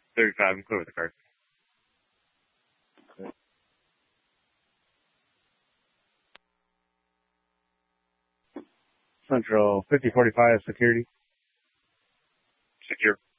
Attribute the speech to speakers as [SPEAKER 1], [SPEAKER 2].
[SPEAKER 1] 35, I'm clear with the card.
[SPEAKER 2] Okay. Central 5045 security.
[SPEAKER 1] Secure.